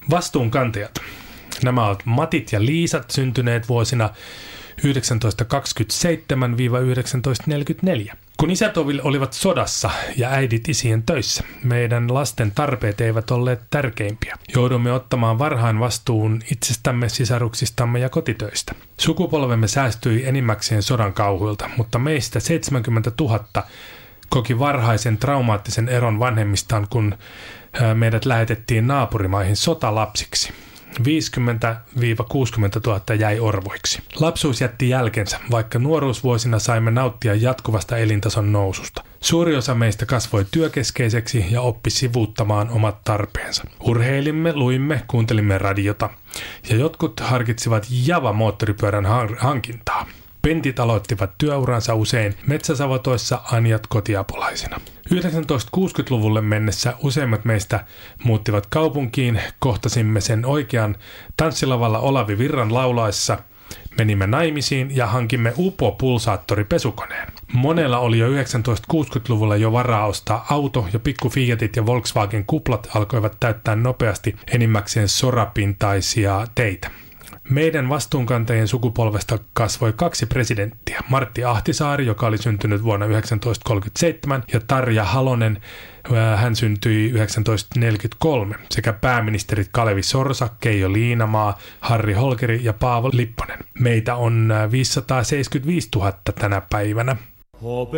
Vastuunkantajat. Nämä ovat Matit ja Liisat syntyneet vuosina 1927–1944. Kun isät olivat sodassa ja äidit isien töissä, meidän lasten tarpeet eivät olleet tärkeimpiä. Joudumme ottamaan varhain vastuun itsestämme, sisaruksistamme ja kotitöistä. Sukupolvemme säästyi enimmäkseen sodan kauhuilta, mutta meistä 70 000 koki varhaisen traumaattisen eron vanhemmistaan, kun meidät lähetettiin naapurimaihin sotalapsiksi. 50–60 000 jäi orvoiksi. Lapsuus jätti jälkensä, vaikka nuoruusvuosina saimme nauttia jatkuvasta elintason noususta. Suuri osa meistä kasvoi työkeskeiseksi ja oppi sivuuttamaan omat tarpeensa. Urheilimme, luimme, kuuntelimme radiota ja jotkut harkitsivat Java-moottoripyörän hankintaa. Pentit aloittivat työuransa usein metsäsavotoissa, anjat kotiapulaisina. 1960-luvulle mennessä useimmat meistä muuttivat kaupunkiin, kohtasimme sen oikean tanssilavalla Olavi Virran laulaessa, menimme naimisiin ja hankimme Upo-pulsaattoripesukoneen. Monella oli jo 1960-luvulla jo varaa ostaa auto ja pikku Fiatit ja Volkswagen kuplat alkoivat täyttää nopeasti enimmäkseen sorapintaisia teitä. Meidän vastuunkantajien sukupolvesta kasvoi 2 presidenttiä. Martti Ahtisaari, joka oli syntynyt vuonna 1937, ja Tarja Halonen, hän syntyi 1943, sekä pääministerit Kalevi Sorsa, Keijo Liinamaa, Harri Holkeri ja Paavo Lipponen. Meitä on 575 000 tänä päivänä.